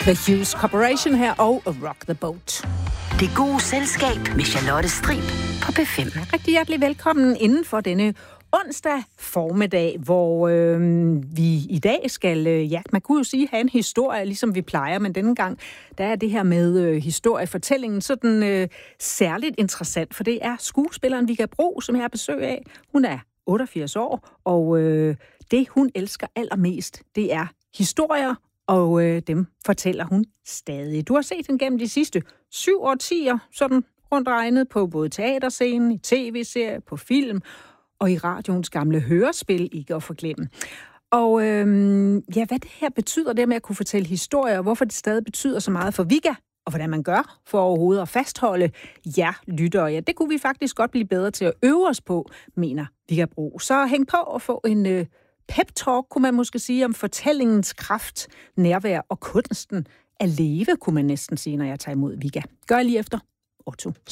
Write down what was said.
The Hughes Corporation her og Rock the Boat. Det gode selskab med Charlotte Strib på P5. Rigtig hjertelig velkommen inden for denne onsdag formiddag, hvor vi i dag skal, man kunne jo sige, have en historie, ligesom vi plejer, men denne gang, der er det her med historiefortællingen sådan særligt interessant, for det er skuespilleren Vigga Bro, som jeg har besøg af. Hun er 88 år, og det hun elsker allermest, det er historier, og dem fortæller hun stadig. Du har set den gennem de sidste 7 årtier, sådan rundt regnet på både teaterscenen, i tv-serier, på film og i radioens gamle hørespil, ikke at forglemme. Og hvad det her betyder, det med at kunne fortælle historier, og hvorfor det stadig betyder så meget for Vigga, og hvordan man gør for overhovedet at fastholde jer lyttere. Ja, det kunne vi faktisk godt blive bedre til at øve os på, mener Vigga Bro. Så hæng på og få en pep-talk, kunne man måske sige, om fortællingens kraft, nærvær og kunsten at leve, kunne man næsten sige, når jeg tager imod Vigga. Gør lige efter Otto.